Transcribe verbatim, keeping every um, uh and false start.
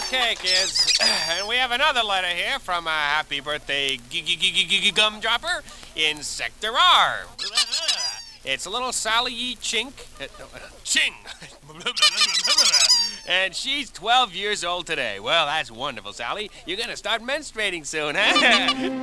Okay, kids. And we have another letter here from a happy birthday g- g- g- g- g- gumdropper in Sector R. It's a little Sally E. Chink. uh, no, uh, Ching! And she's twelve years old today. Well, that's wonderful, Sally. You're gonna start menstruating soon, huh?